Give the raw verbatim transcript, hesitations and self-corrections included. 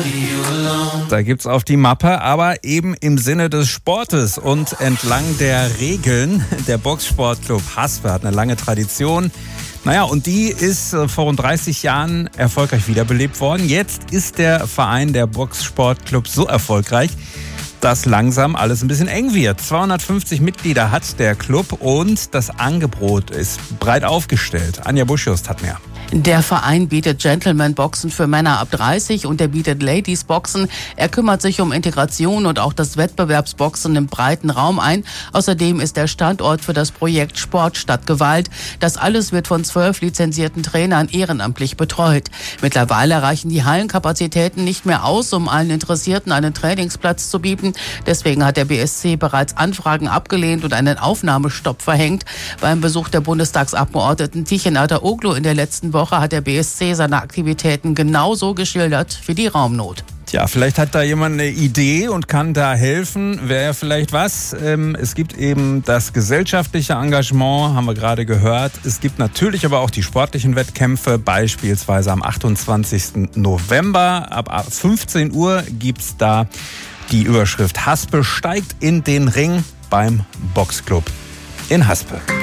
Da gibt's auf die Mappe, aber eben im Sinne des Sportes und entlang der Regeln. Der Boxsportclub Haspe hat eine lange Tradition. Naja, und die ist vor rund dreißig Jahren erfolgreich wiederbelebt worden. Jetzt ist der Verein, der Boxsportclub, so erfolgreich, dass langsam alles ein bisschen eng wird. zweihundertfünfzig Mitglieder hat der Club und das Angebot ist breit aufgestellt. Anja Buschjust hat mehr. Der Verein bietet Gentleman-Boxen für Männer ab dreißig und er bietet Ladies-Boxen. Er kümmert sich um Integration und auch das Wettbewerbsboxen im breiten Raum ein. Außerdem ist der Standort für das Projekt Sport statt Gewalt. Das alles wird von zwölf lizenzierten Trainern ehrenamtlich betreut. Mittlerweile reichen die Hallenkapazitäten nicht mehr aus, um allen Interessierten einen Trainingsplatz zu bieten. Deswegen hat der B S C bereits Anfragen abgelehnt und einen Aufnahmestopp verhängt. Beim Besuch der Bundestagsabgeordneten Tichen Ataoglu in der letzten Woche hat der B S C seine Aktivitäten genauso geschildert wie die Raumnot. Tja, vielleicht hat da jemand eine Idee und kann da helfen. Wäre ja vielleicht was. Ähm, es gibt eben das gesellschaftliche Engagement, haben wir gerade gehört. Es gibt natürlich aber auch die sportlichen Wettkämpfe, beispielsweise am achtundzwanzigsten November. Ab fünfzehn Uhr gibt's da die Überschrift Haspe steigt in den Ring beim Boxclub in Haspe.